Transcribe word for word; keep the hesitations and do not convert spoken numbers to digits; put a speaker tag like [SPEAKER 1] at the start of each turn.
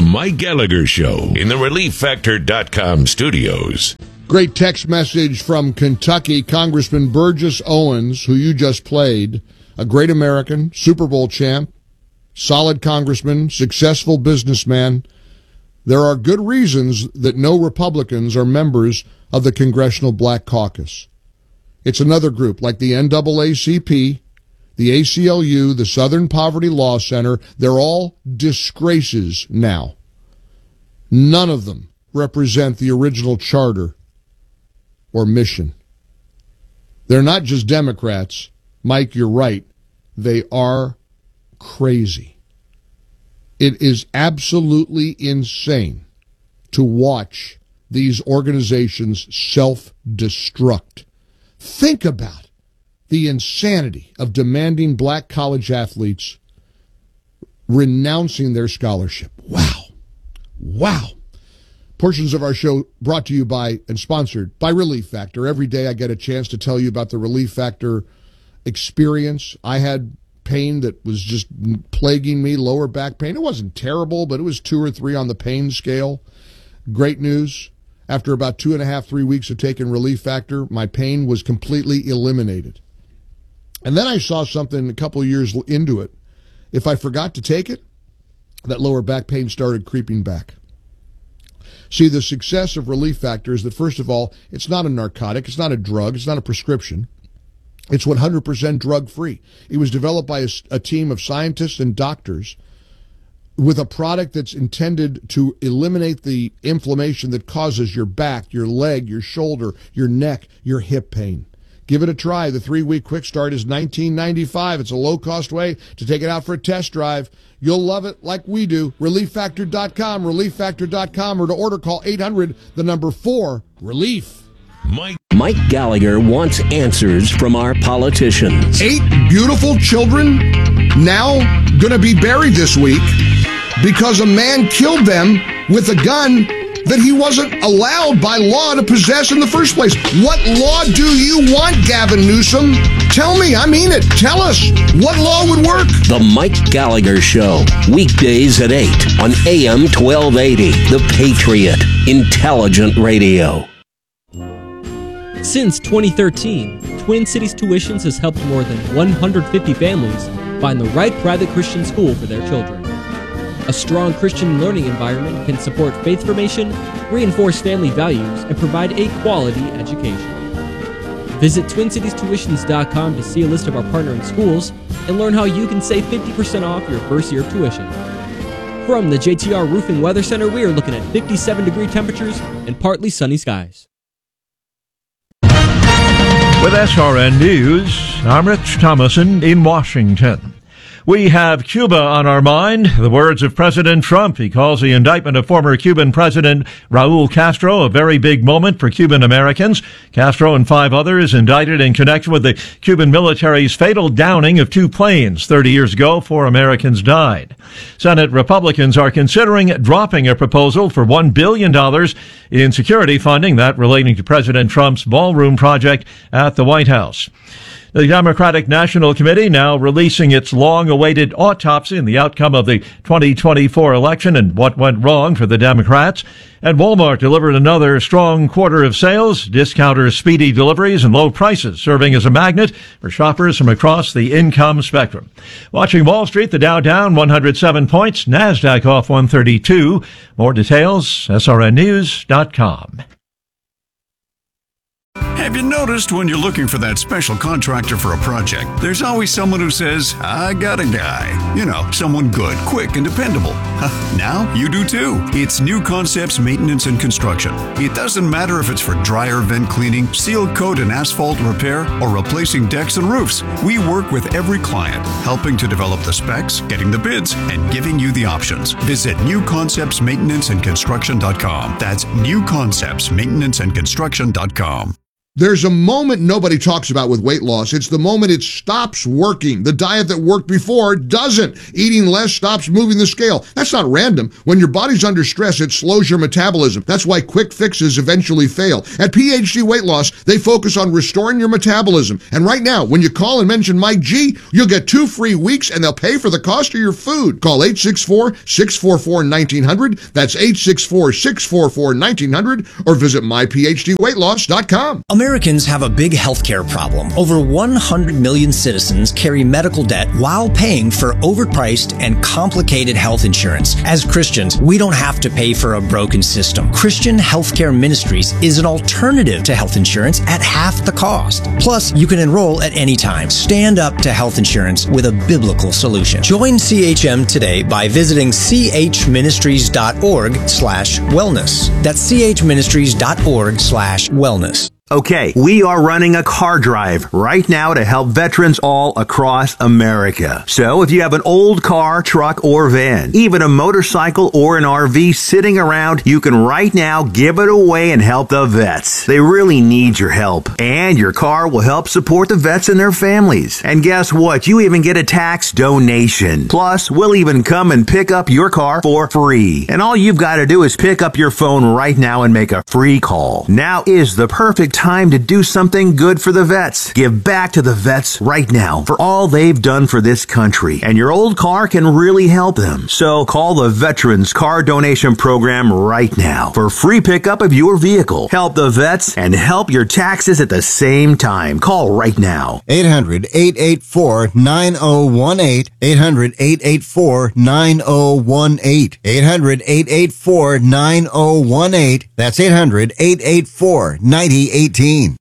[SPEAKER 1] The Mike Gallagher Show in the Relief Factor dot com studios.
[SPEAKER 2] Great text message from Kentucky. Congressman Burgess Owens, who you just played, a great American, Super Bowl champ, solid congressman, successful businessman. There are good reasons that no Republicans are members of the Congressional Black Caucus. It's another group like the N double A C P, the A C L U, the Southern Poverty Law Center. They're all disgraces now. None of them represent the original charter or mission. They're not just Democrats. Mike, you're right. They are crazy. It is absolutely insane to watch these organizations self-destruct. Think about the insanity of demanding black college athletes renouncing their scholarship. Wow. Wow. Portions of our show brought to you by and sponsored by Relief Factor. Every day I get a chance to tell you about the Relief Factor experience. I had pain that was just plaguing me, lower back pain. It wasn't terrible, but it was two or three on the pain scale. Great news. After about two and a half, three weeks of taking Relief Factor, my pain was completely eliminated. And then I saw something a couple of years into it. If I forgot to take it, that lower back pain started creeping back. See, the success of Relief Factor is that, first of all, it's not a narcotic, it's not a drug, it's not a prescription. It's one hundred percent drug-free. It was developed by a, a team of scientists and doctors with a product that's intended to eliminate the inflammation that causes your back, your leg, your shoulder, your neck, your hip pain. Give it a try. The three-week quick start is nineteen ninety-five. It's a low-cost way to take it out for a test drive. You'll love it like we do. Relief Factor dot com, Relief Factor dot com, or to order, call eight hundred, the number four, relief.
[SPEAKER 1] Mike.
[SPEAKER 3] Mike Gallagher wants answers from our politicians.
[SPEAKER 2] Eight beautiful children now going to be buried this week because a man killed them with a gun that he wasn't allowed by law to possess in the first place. What law do you want, Gavin Newsom? Tell me. I mean it. Tell us. What law would work?
[SPEAKER 3] The Mike Gallagher Show, weekdays at eight on A M twelve eighty. The Patriot, intelligent radio.
[SPEAKER 4] Since twenty thirteen, Twin Cities Tuitions has helped more than one hundred fifty families find the right private Christian school for their children. A strong Christian learning environment can support faith formation, reinforce family values, and provide a quality education. Visit twin cities tuitions dot com to see a list of our partnering schools and learn how you can save fifty percent off your first year of tuition. From the J T R Roofing Weather Center, we are looking at fifty-seven degree temperatures and partly sunny skies.
[SPEAKER 5] With S R N News, I'm Rich Thomason in Washington. We have Cuba on our mind. The words of President Trump. He calls the indictment of former Cuban President Raul Castro a very big moment for Cuban Americans. Castro and five others indicted in connection with the Cuban military's fatal downing of two planes thirty years ago. Four Americans died. Senate Republicans are considering dropping a proposal for one billion dollars in security funding, that relating to President Trump's ballroom project at the White House. The Democratic National Committee now releasing its long-awaited autopsy in the outcome of the twenty twenty-four election and what went wrong for the Democrats. And Walmart delivered another strong quarter of sales, discounters' speedy deliveries and low prices serving as a magnet for shoppers from across the income spectrum. Watching Wall Street, the Dow down one hundred seven points, NASDAQ off one thirty-two. More details, S R N news dot com.
[SPEAKER 6] Have you noticed when you're looking for that special contractor for a project, there's always someone who says, I got a guy. You know, someone good, quick, and dependable. Now you do too. It's New Concepts Maintenance and Construction. It doesn't matter if it's for dryer vent cleaning, seal coat and asphalt repair, or replacing decks and roofs. We work with every client, helping to develop the specs, getting the bids, and giving you the options. Visit New Concepts Maintenance and Construction dot com. That's New Concepts Maintenance and Construction dot com.
[SPEAKER 2] There's a moment nobody talks about with weight loss. It's the moment it stops working. The diet that worked before doesn't. Eating less stops moving the scale. That's not random. When your body's under stress, it slows your metabolism. That's why quick fixes eventually fail. At P H D Weight Loss, they focus on restoring your metabolism. And right now, when you call and mention Mike G, you'll get two free weeks and they'll pay for the cost of your food. Call eight six four, six four four, one nine zero zero. That's eight six four, six four four, one nine zero zero or visit my p h d weight loss dot com.
[SPEAKER 7] Americans have a big healthcare problem. Over one hundred million citizens carry medical debt while paying for overpriced and complicated health insurance. As Christians, we don't have to pay for a broken system. Christian Healthcare Ministries is an alternative to health insurance at half the cost. Plus, you can enroll at any time. Stand up to health insurance with a biblical solution. Join C H M today by visiting c h ministries dot org slash wellness. That's c h ministries dot org slash wellness.
[SPEAKER 8] Okay, we are running a car drive right now to help veterans all across America. So if you have an old car, truck, or van, even a motorcycle or an R V sitting around, you can right now give it away and help the vets. They really need your help. And your car will help support the vets and their families. And guess what? You even get a tax donation. Plus, we'll even come and pick up your car for free. And all you've got to do is pick up your phone right now and make a free call. Now is the perfect time to do something good for the vets. Give back to the vets right now for all they've done for this country. And your old car can really help them. So call the Veterans Car Donation Program right now for free pickup of your vehicle. Help the vets and help your taxes at the same time. Call right now.
[SPEAKER 9] eight hundred, eight eight four, nine oh one eight. eight hundred, eight eight four, nine oh one eight. eight hundred, eight eight four, nine oh one eight. That's eight hundred, eight eight four, nine oh one eight.